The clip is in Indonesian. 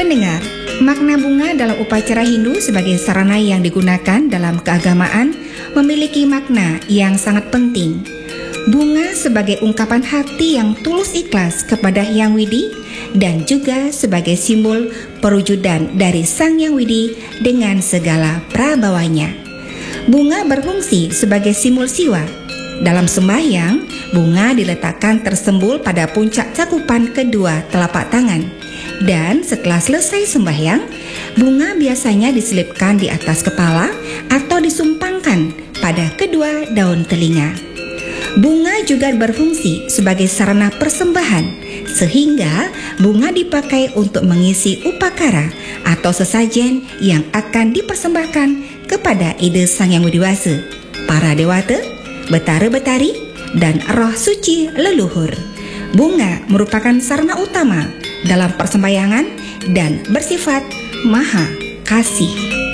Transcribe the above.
Pendengar, makna bunga dalam upacara Hindu sebagai sarana yang digunakan dalam keagamaan memiliki makna yang sangat penting. Bunga sebagai ungkapan hati yang tulus ikhlas kepada Hyang Widi dan juga sebagai simbol perwujudan dari Sang Hyang Widi dengan segala prabawanya. Bunga berfungsi sebagai simbol siwa. Dalam sembahyang, bunga diletakkan tersembul pada puncak cakupan kedua telapak tangan. Dan setelah selesai sembahyang, bunga biasanya diselipkan di atas kepala atau disumpangkan pada kedua daun telinga. Bunga juga berfungsi sebagai sarana persembahan, sehingga bunga dipakai untuk mengisi upakara atau sesajen yang akan dipersembahkan kepada Ida Sang Hyang Widiwasa, para dewata, betara-betari, dan roh suci leluhur. Bunga merupakan sarana utama dalam persembahyangan dan bersifat maha kasih.